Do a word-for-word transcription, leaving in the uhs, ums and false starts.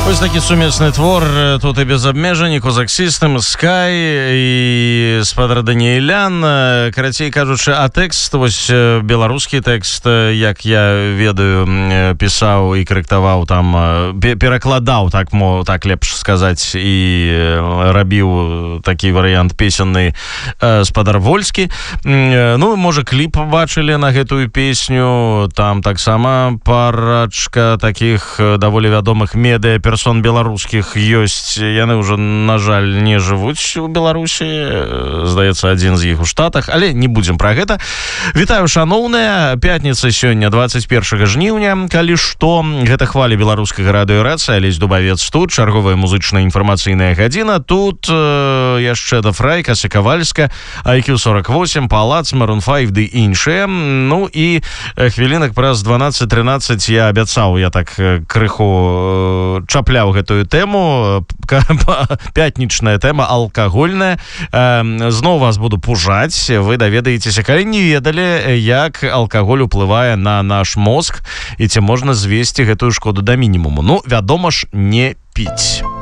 Ось такі сумесны твор тут і без абмежані Козак Систем, Скай і спадар Даніэлян. Карацей кажучы, а тэкст, вось беларускі тэкст, як я ведаю, пісаў і карэктаваў там, перакладаў, так мо так лепш сказаць, і рабіў такі варыянт песенны спадар Вольскі. Ну, можа, кліп бачылі на гэтую песню, там таксама парачка такіх даволі вядомых медыа персон беларускіх ёсць, яны ўжо, на жаль, не жывуць у Беларусі, здаецца, адзін з іх у Штатах, але не будзем пра гэта. Вітаю, шаноўныя, пятніца сёння, двадцать первого жніўня, калі што, гэта хвалі беларускага радыёрацыі, Алесь Дубавец тут, чарговая музычная інфармацыйная гадзіна, тут э, яшчэ да Фрайка, Кавальска, ай кью сорок восемь, Палац, Maroon пять ды іншыя. Ну і хвілінак праз дванаццаць-трынаццаць я абяцаў, я так крыху чапляў гэтую тэму, пятнічная тэма, алкагольная. Зноў вас буду пужаць, вы даведаецеся, калі не ведалі, як алкаголь уплывае на наш мозг і ці можна звесці гэтую шкоду да мінімуму. Ну, вядома ж, не піць.